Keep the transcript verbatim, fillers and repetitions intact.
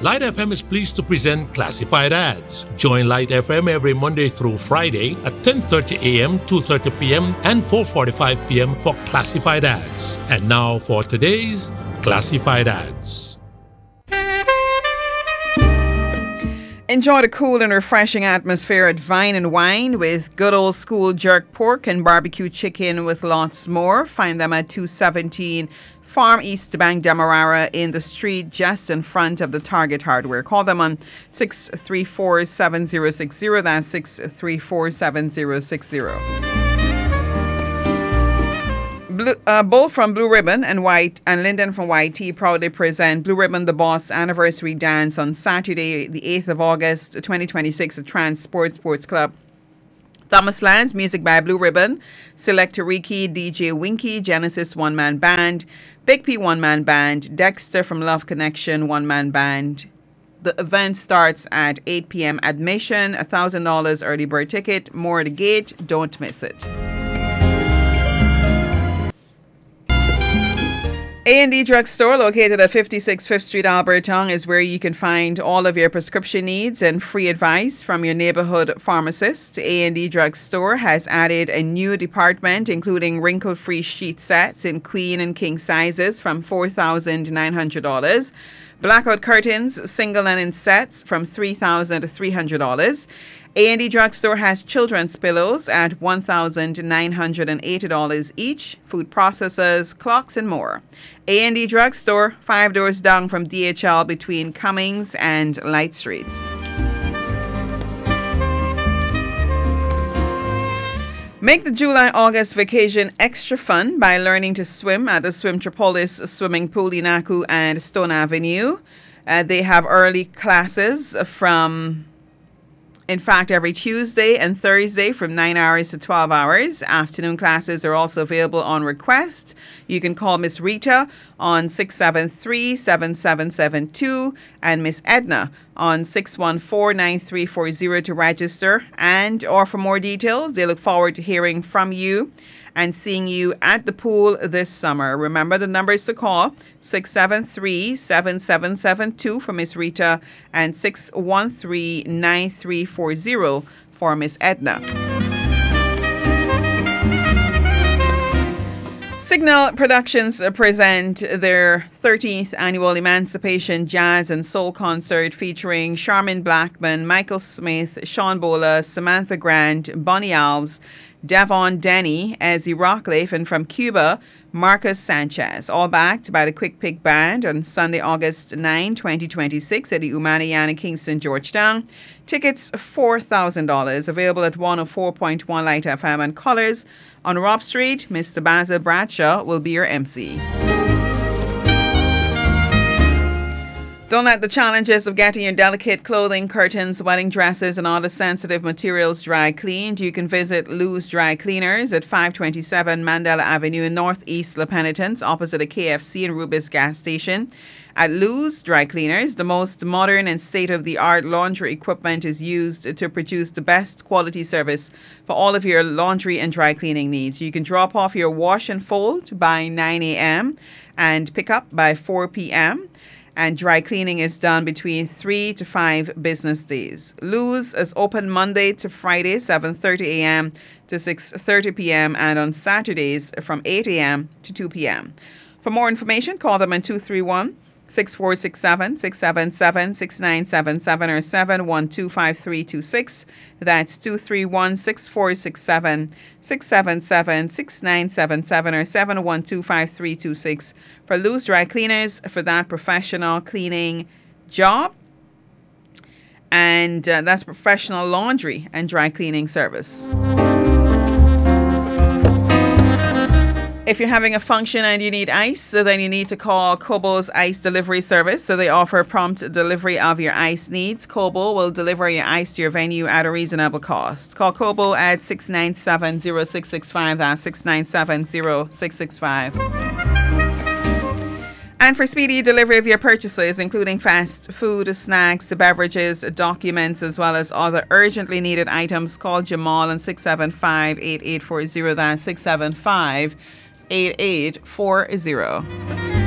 Light F M is pleased to present Classified Ads. Join Light F M every Monday through Friday at ten thirty a.m., two thirty p.m., and four forty-five p.m. for Classified Ads. And now for today's Classified Ads. Enjoy the cool and refreshing atmosphere at Vine and Wine with good old school jerk pork and barbecue chicken with lots more. Find them at two seventeen Farm East Bank, Demerara, in the street just in front of the Target Hardware. Call them on six three four, seven zero six zero. That's six three four, seven zero six zero. Blue, uh, Bull from Blue Ribbon and White and Linden from Y T proudly present Blue Ribbon the Boss Anniversary Dance on Saturday, the eighth of August, twenty twenty-six at Transport Sports Club. Thomas Lands, music by Blue Ribbon, Selector Riki, D J Winky, Genesis One Man Band, Big P One Man Band, Dexter from Love Connection One Man Band. The event starts at eight p.m. Admission, one thousand dollars early bird ticket, more at the gate. Don't miss it. A and D Drugstore, located at fifty-six Fifth Street, Alberton, is where you can find all of your prescription needs and free advice from your neighborhood pharmacist. A and D Drugstore has added a new department, including wrinkle-free sheet sets in queen and king sizes from four thousand nine hundred dollars. Blackout curtains, single linen sets from three thousand three hundred dollars. A and D Drugstore has children's pillows at one thousand nine hundred eighty dollars each, food processors, clocks, and more. A and D Drugstore, five doors down from D H L between Cummings and Light Streets. Make the July-August vacation extra fun by learning to swim at the Swimtropolis Swimming Pool, Inaku and Stone Avenue. Uh, they have early classes from... In fact, every Tuesday and Thursday from nine hours to twelve hours. Afternoon classes are also available on request. You can call Miss Rita on six seven three, seven seven seven two and Miss Edna on six one four, nine three four zero to register. And or for more details, they look forward to hearing from you and seeing you at the pool this summer. Remember the numbers to call, six seven three, seven seven seven two for Miss Rita and six one three, nine three four zero for Miss Edna. Signal Productions present their thirteenth annual Emancipation Jazz and Soul Concert featuring Charmin Blackman, Michael Smith, Sean Bola, Samantha Grant, Bonnie Alves, Devon Denny, Ezzy Rockleaf, and from Cuba, Marcus Sanchez, all backed by the Quick Pick Band on Sunday, August ninth, twenty twenty-six at the Umaniyana, Kingston, Georgetown. Tickets four thousand dollars, available at one oh four point one Light F M and Colors. On Rob Street, Mister Basil Bradshaw will be your M C. Don't let the challenges of getting your delicate clothing, curtains, wedding dresses, and other sensitive materials dry cleaned. You can visit Lou's Dry Cleaners at five twenty-seven Mandela Avenue in Northeast La Penitence, opposite the K F C and Rubis gas station. At Lou's Dry Cleaners, the most modern and state-of-the-art laundry equipment is used to produce the best quality service for all of your laundry and dry cleaning needs. You can drop off your wash and fold by nine a.m. and pick up by four p.m. and dry cleaning is done between three to five business days. Lou's is open Monday to Friday, seven thirty a.m. to six thirty p.m. and on Saturdays from eight a.m. to two p.m. For more information, call them on two three one, six four six seven, six seven seven, six nine seven seven or seven one two five three two six. That's two three one, six four six seven, six seven seven, six nine seven seven or seven one two five three two six for Lou's Dry Cleaners for that professional cleaning job. And uh, that's professional laundry and dry cleaning service. If you're having a function and you need ice, so then you need to call Kobo's Ice Delivery Service. So they offer prompt delivery of your ice needs. Kobo will deliver your ice to your venue at a reasonable cost. Call Kobo at six nine seven, zero six six five. That's six nine seven, zero six six five. And for speedy delivery of your purchases, including fast food, snacks, beverages, documents, as well as other urgently needed items, call Jamal on six seven five, eight eight four zero. That's six seven five, eight eight four zero.